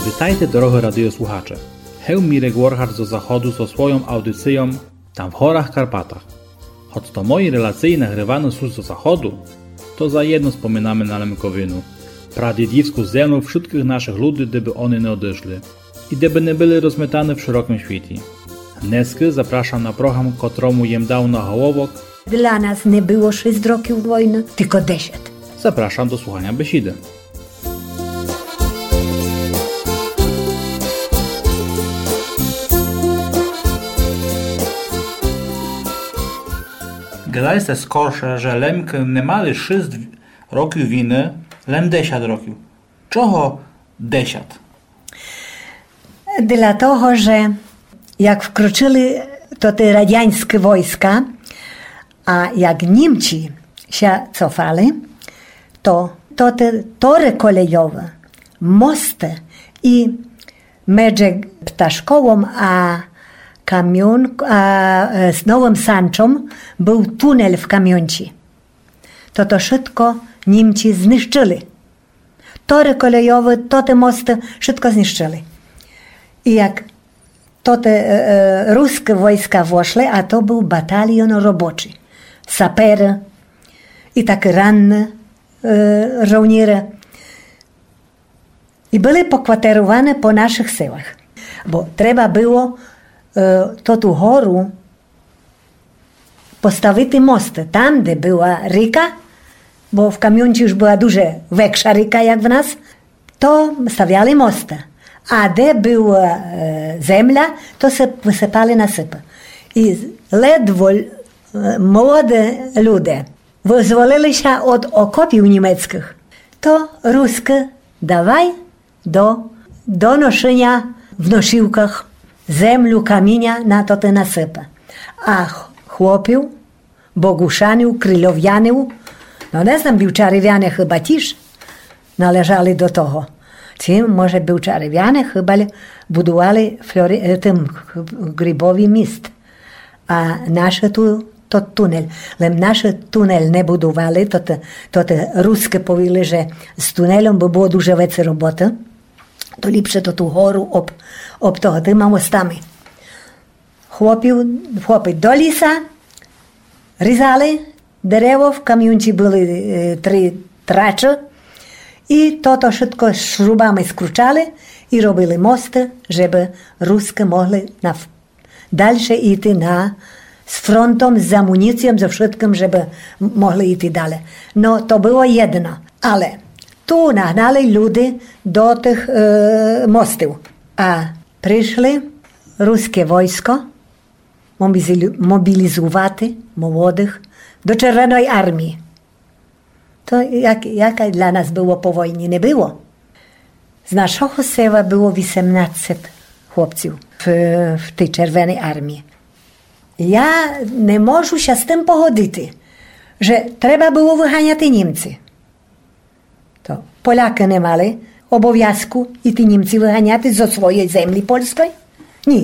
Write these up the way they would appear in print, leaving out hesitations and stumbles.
Witajcie drogie radiosłuchacze. Heł Mirek Warhard z Zachodu ze swoją audycją Tam w Horach Karpatach. Choć to moi relacje nagrywane są z Zachodu, to za jedno wspominamy na Lemkowinu. Pradziedzicką zemlę wszystkich naszych ludzi, gdyby one nie odeszli i gdyby nie byli rozmiatane w szerokim świecie. Dneski zapraszam na program, któremu jem dał na hołowok. Dla nas nie było 6 roków wojny, tylko 10. Zapraszam do słuchania besidy. Gadaj se skorsze, że Lemk nie mali 6 roków winy, lem 10 roków. Czego 10? Dlatego, że jak wkroczyli to te radzieckie wojska, a jak Niemcy się cofali, to te tory kolejowe, mosty i między Ptaszkową a z Nowym Sanczą był tunel w Kamionci. To wszystko Niemcy zniszczyli. Tory kolejowe, te mosty, wszystko zniszczyli. I jak te ruskie wojska weszły, a to był batalion roboczy, sapery i takie ranne żołnierze. I byli pokwaterowane po naszych siłach. Bo trzeba było tu górę postawić mosty. Tam, gdzie była rzeka, bo w Kamionci już była dużo większa rzeka jak w nas, to stawiali mosty. A gdzie była ziemia, to się wysypali nasypy. I ledwo młode ludzie wyzwolili się od okopów niemieckich. To ruskie dawaj do noszenia w nosiłkach ziemiu, kamienia na te nasypy. A chłopiów, boguszaniów, krylowianów, no nie znam, był czarowiany chyba też, należeli do tego. Ci może był czarowiany, chyba budowali tym grybowy mist. A nasze to tunel. Ale nasze tunel nie budowali, to te ruskie powiedzieli, że z tunelem by było dużo więcej roboty. To lepsze to tu górę ob tymi mostami. Chłopi do lisa ryzali drzewo, w Kamionci były 3 tracze i to wszystko śrubami skruczali i robili mosty, żeby ruskie mogli dalsze iść z frontem, z amunicją, ze wszystkim, żeby mogli iść dalej. No to było jedno, ale tu nagnali ludzie do tych mostów, a przyszli ruskie wojsko mobilizować młodych do Czerwonej Armii. To jaka dla nas było po wojnie? Nie było. Z naszego sela było 18 chłopców w tej Czerwonej Armii. Ja nie mogę się z tym pogodzić, że trzeba było wyganiać Niemcy. To Polaki nie mieli obowiązku i te Niemcy wyganiać ze swojej ziemi polskiej? Nie.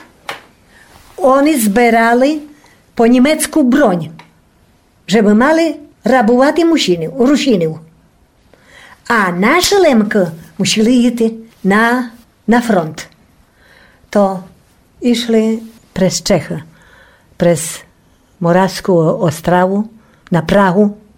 Oni zbierali po niemiecku broń, żeby mieli rabować Ruszinów. A nasze Lemki musieli iść na front. To išli przez Czechy, przez Morawską Ostrawę, na Prahę.